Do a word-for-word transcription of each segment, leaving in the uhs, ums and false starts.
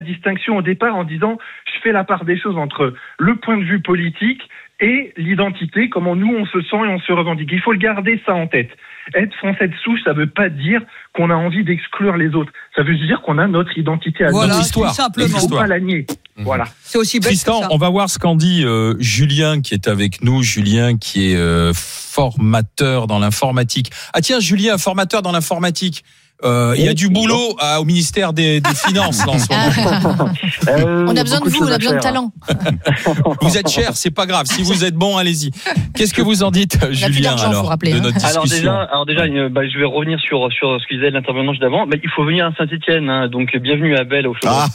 distinction au départ en disant je fais la part des choses entre le point de vue politique et l'identité, comment nous on se sent et on se revendique. Il faut le garder ça en tête. Être français de souche, ça veut pas dire qu'on a envie d'exclure les autres. Ça veut dire qu'on a notre identité à voilà, notre histoire. Il ne faut pas la nier. Mmh. Voilà. C'est aussi bête Tristan, que ça. on va voir ce qu'en dit euh, Julien qui est avec nous. Julien qui est euh, formateur dans l'informatique. Ah tiens, Julien, formateur dans l'informatique. Euh, il y a du boulot à, au ministère des, des Finances là, en ce moment. Euh, on a besoin de vous, on a besoin de talent. Vous êtes cher, c'est pas grave. Si vous êtes bon, allez-y. Qu'est-ce que vous en dites, Julien, alors, rappeler, de hein. notre discussion? Alors déjà, alors déjà euh, bah, je vais revenir sur, sur ce que disait l'intervenant juste d'avant. Bah, il faut venir à Saint-Etienne, hein, donc bienvenue à Belle au show. Ah.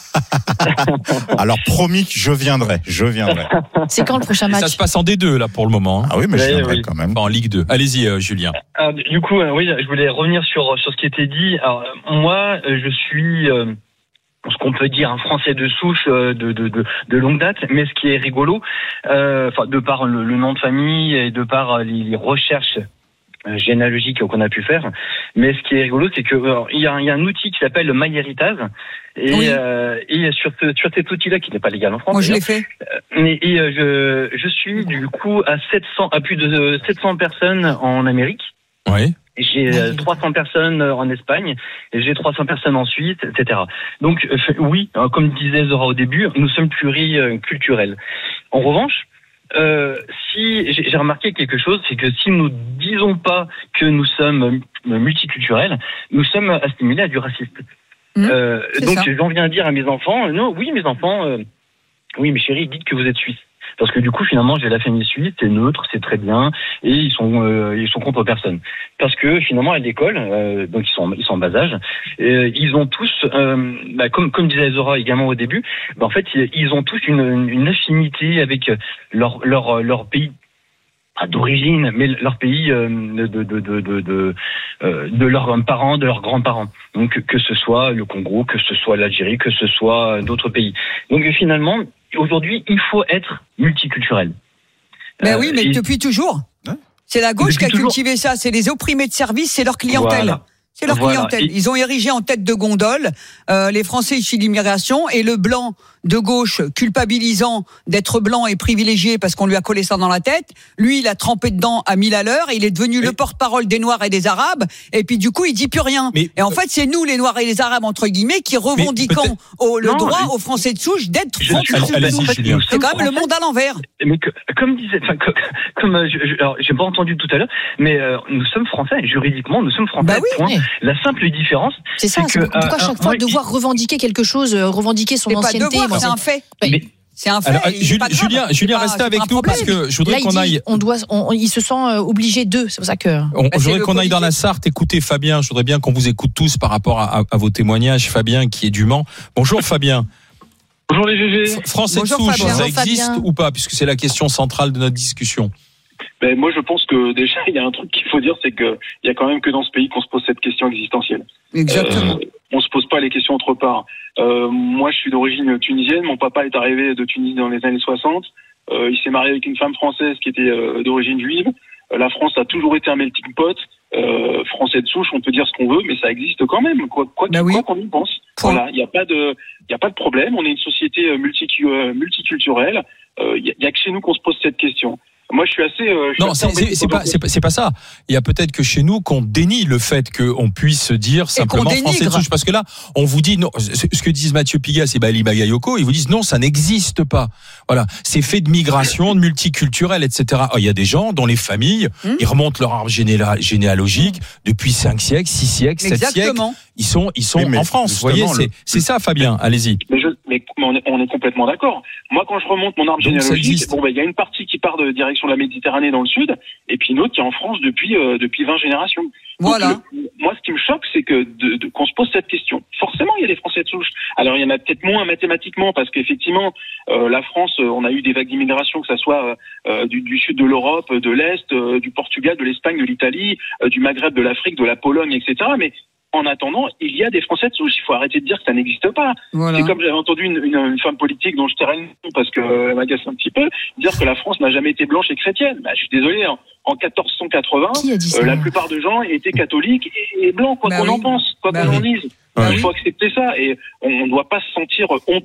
Alors promis que je viendrai, je viendrai. C'est quand le prochain match? Ça se passe en D deux là pour le moment. Hein. Ah oui, mais ouais, je viendrai oui. quand même. Enfin, en Ligue deux. Allez-y, euh, Julien. Alors, du coup, euh, oui, je voulais revenir sur, sur ce qui était dit. Alors, moi, je suis euh, ce qu'on peut dire un Français de souche euh, de, de, de, de longue date, mais ce qui est rigolo, euh, enfin, de par le, le nom de famille et de par les, les recherches euh, généalogiques qu'on a pu faire, mais ce qui est rigolo, c'est que euh, il y a, il y a un outil qui s'appelle le MyHeritage, et, oui. euh, et sur, ce, sur cet outil-là, qui n'est pas légal en France. Moi, je l'ai fait. Euh, et et euh, je, je suis du coup à sept cents, à plus de sept cents personnes en Amérique. Oui. J'ai trois cents personnes en Espagne, et j'ai trois cents personnes en Suisse, et cetera. Donc euh, oui, comme disait Zora au début, nous sommes pluriculturels. En revanche, euh, si j'ai, j'ai remarqué quelque chose, c'est que si nous disons pas que nous sommes multiculturels, nous sommes assimilés à du racisme. Mmh, euh, donc ça. j'en viens à dire à mes enfants, non, oui mes enfants, euh, oui mes chéris, dites que vous êtes suisses. Parce que du coup, finalement, j'ai la famille suisse, c'est neutre, c'est très bien, et ils sont euh, ils sont contre personne. Parce que finalement, à l'école, euh, donc ils sont ils sont en bas âge, euh, ils ont tous, euh, bah, comme comme disait Zora également au début, bah, en fait, ils ont tous une une affinité avec leur leur leur pays d'origine, mais leur pays euh, de de de de de, euh, de leurs parents, de leurs grands-parents. Donc que ce soit le Congo, que ce soit l'Algérie, que ce soit d'autres pays. Donc finalement, aujourd'hui, il faut être multiculturel. Ben euh, oui, mais et... depuis toujours. C'est la gauche depuis qui a toujours. cultivé ça. C'est les opprimés de service, c'est leur clientèle. Voilà. C'est leur Voilà. clientèle. Et... Ils ont érigé en tête de gondole euh, les Français issus de l'immigration, et le blanc de gauche culpabilisant d'être blanc et privilégié parce qu'on lui a collé ça dans la tête. Lui, il a trempé dedans à mille à l'heure. Il est devenu mais... le porte-parole des Noirs et des Arabes. Et puis du coup, il dit plus rien. Mais... Et en fait, c'est nous, les Noirs et les Arabes entre guillemets, qui revendiquons au, le non, droit mais... aux Français de souche d'être Français de souche. C'est quand même le monde à l'envers. Mais que, comme disait, enfin, comme, comme je, je, alors, j'ai pas entendu tout à l'heure, mais euh, nous sommes Français. Juridiquement, nous sommes Français. Bah oui, point. Oui. La simple différence, c'est, c'est ça. C'est que, que, pourquoi euh, chaque fois euh, devoir il... revendiquer quelque chose, revendiquer son c'est ancienneté? Pas devoir, c'est un fait. Mais, C'est un fait. Alors, Julien, Julien, Julien restez avec nous parce que je voudrais là, qu'on dit, aille. On doit, on, il se sent obligé d'eux. C'est pour ça que. On, je voudrais qu'on politique. aille dans la Sarthe. Écoutez, Fabien. Je voudrais bien qu'on vous écoute tous par rapport à, à, à vos témoignages. Fabien, qui est du Mans. Bonjour, Fabien. Bonjour les G G. Français de souche, ça existe Fabien. Ou pas, puisque c'est la question centrale de notre discussion. Ben moi, je pense que déjà, il y a un truc qu'il faut dire, c'est que il y a quand même que dans ce pays qu'on se pose cette question existentielle. Exactement. Euh, on se pose pas les questions autre part. Euh, moi, je suis d'origine tunisienne. Mon papa est arrivé de Tunisie dans les années soixante. Euh, il s'est marié avec une femme française qui était euh, d'origine juive. Euh, la France a toujours été un melting pot. Euh, français de souche, on peut dire ce qu'on veut, mais ça existe quand même. Quoi, quoi, bah oui. quoi qu'on y pense. Point. Voilà, il y a pas de, il y a pas de problème. On est une société multi, euh, multiculturelle. Il euh, y, y a que chez nous qu'on se pose cette question. Moi, je suis assez. Euh, je suis non, assez c'est, c'est, c'est pas, c'est pas, c'est pas ça. Il y a peut-être que chez nous qu'on dénie le fait qu'on puisse dire simplement français de souche, parce que là, on vous dit non. Ce que disent Mathieu Pigas et Bali Bagayoko, ils vous disent non, ça n'existe pas. Voilà, c'est fait de migration, de multiculturel, et cetera. Oh, il y a des gens dont les familles, mmh. ils remontent leur arbre généal, généalogique mmh. depuis cinq siècles, six siècles, sept siècles. Ils sont, ils sont oui, en France. Vous voyez, c'est, le... c'est ça, Fabien. Allez-y. Mais, je, mais on, est, on est complètement d'accord. Moi, quand je remonte mon arbre Donc, généalogique, bon, ben, il y a une partie qui part de direction de la Méditerranée dans le sud, et puis une autre qui est en France depuis euh, depuis vingt générations. Voilà. Donc, le, moi, ce qui me choque, c'est que de, de, qu'on se pose cette question. Forcément, il y a des Français de souche. Alors, il y en a peut-être moins mathématiquement, parce qu'effectivement, euh, la France, euh, on a eu des vagues d'immigration, que ça soit euh, du, du sud de l'Europe, de l'Est, euh, du Portugal, de l'Espagne, de l'Italie, euh, du Maghreb, de l'Afrique, de la Pologne, et cetera. Mais en attendant, il y a des Français de souche. Il faut arrêter de dire que ça n'existe pas. Voilà. C'est comme j'avais entendu une, une, une femme politique dont je tairai le nom parce qu'elle euh, m'agace un petit peu, dire que la France n'a jamais été blanche et chrétienne. Bah, je suis désolé, hein. En quatorze cent quatre-vingts, euh, la plupart des gens étaient catholiques et, et blancs, quoi bah qu'on oui. en pense, quoi bah qu'on oui. en dise. Il faut accepter ça et on ne doit pas se sentir honteux